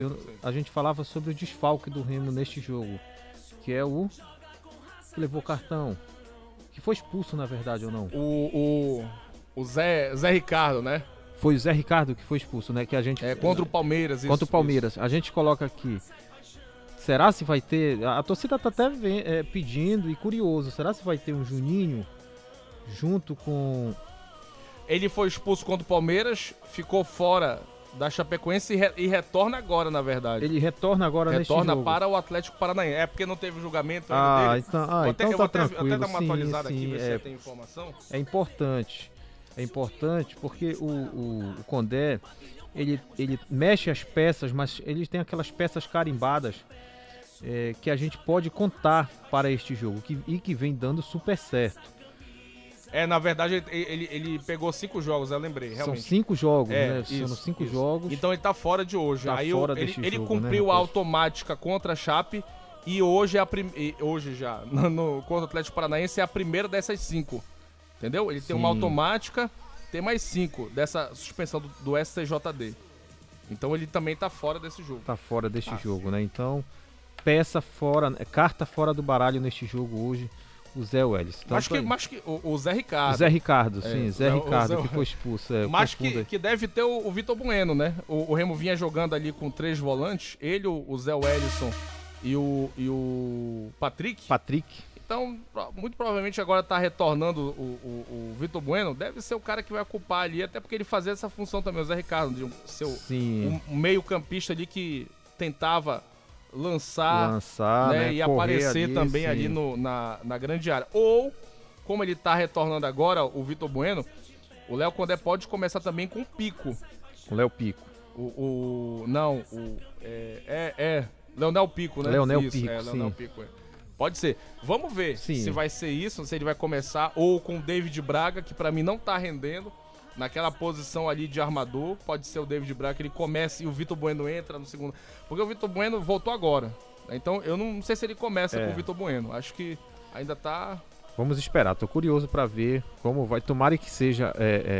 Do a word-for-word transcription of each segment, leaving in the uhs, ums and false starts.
Eu, a gente falava sobre o desfalque do Remo neste jogo, que é o que levou cartão, que foi expulso na verdade ou não? O, o, o Zé, Zé Ricardo, né? Foi o Zé Ricardo que foi expulso, né? Que a gente É, contra o Palmeiras. Contra isso, o Palmeiras. Isso. A gente coloca aqui. Será se vai ter... A torcida tá até vem, é, pedindo e curioso. Será se vai ter um Juninho junto com... Ele foi expulso contra o Palmeiras, ficou fora da Chapecoense e, re, e retorna agora, na verdade. Ele retorna agora neste jogo. Retorna para o Atlético Paranaense. É porque não teve julgamento ainda ah, dele. Então, ah, até, então eu tá vou até, tranquilo. até dar uma sim, atualizada sim, aqui, ver é, se você tem informação. É importante. É importante porque o, o, o Condé, ele, ele mexe as peças, mas ele tem aquelas peças carimbadas é, que a gente pode contar para este jogo que, e que vem dando super certo. É, na verdade, ele, ele, ele pegou cinco jogos, eu lembrei, realmente. São cinco jogos, é, né? Isso, São cinco isso. jogou. Então ele tá fora de hoje. Tá Aí fora eu, ele, deste ele jogo, cumpriu né, a automática contra a Chape e hoje, é a prim... hoje já, no, no, contra o Atlético Paranaense, é a primeira dessas cinco. Entendeu? Ele Sim. tem uma automática, tem mais cinco dessa suspensão do, do S T J D. Então ele também tá fora desse jogo. Tá fora deste ah. jogo, né? Então, peça fora, carta fora do baralho neste jogo hoje, o Zé Welles. Mas que, mas que o, o Zé Ricardo. O Zé Ricardo, sim, é, Zé o, Ricardo, o Zé, que foi expulso. É, mas que, que deve ter o, o Vitor Bueno, né? O, o Remo vinha jogando ali com três volantes, ele, o, o Zé Wellison e o, e o Patrick. Patrick. Então, muito provavelmente agora tá retornando o, o, o Vitor Bueno, deve ser o cara que vai ocupar ali, até porque ele fazia essa função também, o Zé Ricardo, de um, ser um, um meio campista ali que tentava lançar, lançar né, né, e aparecer ali, também sim. ali no, na, na grande área. Ou, como ele tá retornando agora, o Vitor Bueno, o Léo Condé pode começar também com o Pico. O Léo Pico. O, o, não, o, é, é, é, Leonel Pico, né? Leonel isso, Pico, é, Leonel sim. Pico, é. Pode ser. Vamos ver sim. se vai ser isso, se ele vai começar, ou com o David Braga, que pra mim não tá rendendo. Naquela posição ali de armador, pode ser o David Braga que ele começa e o Vitor Bueno entra no segundo. Porque o Vitor Bueno voltou agora. Então eu não sei se ele começa é. com o Vitor Bueno. Acho que ainda tá... Vamos esperar, tô curioso para ver como vai. Tomara que seja...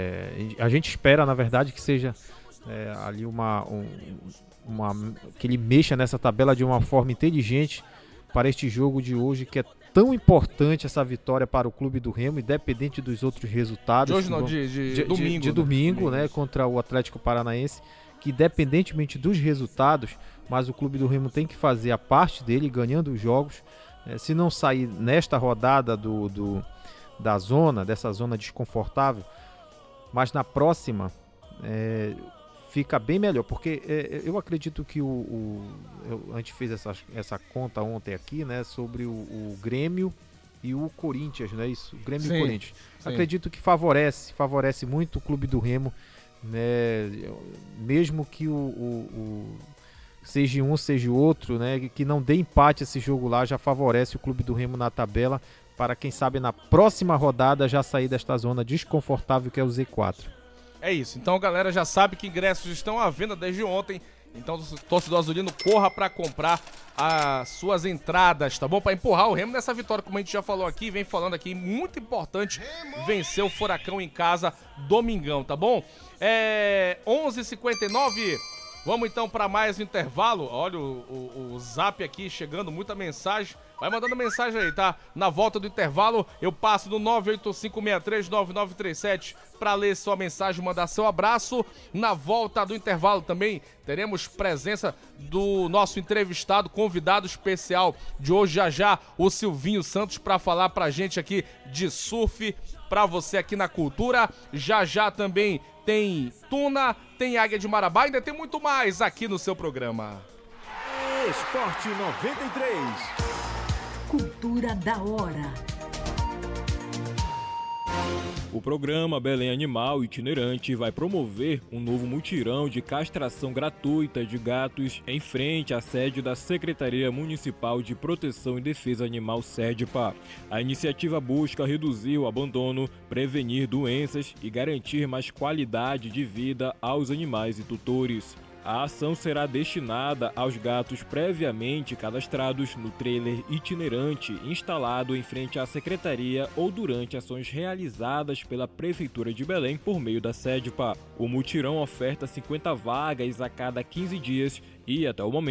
É, é, a gente espera, na verdade, que seja é, ali uma, um, uma... que ele mexa nessa tabela de uma forma inteligente para este jogo de hoje, que é tão importante essa vitória para o clube do Remo, independente dos outros resultados. De hoje não, de, de, de domingo. De, de domingo, né, contra o Atlético Paranaense, que independentemente dos resultados, mas o clube do Remo tem que fazer a parte dele, ganhando os jogos. É, se não sair nesta rodada do, do, da zona, dessa zona desconfortável, mas na próxima... É, fica bem melhor, porque é, eu acredito que o, o eu, a gente fez essa, essa conta ontem aqui, né, sobre o, o Grêmio e o Corinthians, não é isso? O Grêmio sim, e o Corinthians. Sim. Acredito que favorece, favorece muito o clube do Remo, né, mesmo que o, o, o seja um, seja outro, né, que não dê empate esse jogo lá, já favorece o clube do Remo na tabela, para quem sabe na próxima rodada já sair desta zona desconfortável que é o Z quatro. É isso, então a galera já sabe que ingressos estão à venda desde ontem, então o torcedor azulino corra para comprar as suas entradas, tá bom? Para empurrar o Remo nessa vitória, como a gente já falou aqui, vem falando aqui, muito importante vencer o Furacão em casa domingão, tá bom? É onze e cinquenta e nove, vamos então para mais um intervalo. Olha o, o, o zap aqui chegando, muita mensagem. Vai mandando mensagem aí, tá? Na volta do intervalo, eu passo no nove oito cinco seis três nove nove três sete para ler sua mensagem, mandar seu abraço. Na volta do intervalo também teremos presença do nosso entrevistado, convidado especial de hoje, já já, o Silvinho Santos, para falar pra gente aqui de surf, pra você aqui na Cultura. Já já também tem Tuna, tem Águia de Marabá, ainda tem muito mais aqui no seu programa. Esporte noventa e três. Cultura da hora. O programa Belém Animal Itinerante vai promover um novo mutirão de castração gratuita de gatos em frente à sede da Secretaria Municipal de Proteção e Defesa Animal SEDPA. A iniciativa busca reduzir o abandono, prevenir doenças e garantir mais qualidade de vida aos animais e tutores. A ação será destinada aos gatos previamente cadastrados no trailer itinerante instalado em frente à secretaria ou durante ações realizadas pela Prefeitura de Belém por meio da SEDPA. O mutirão oferta cinquenta vagas a cada quinze dias e, até o momento,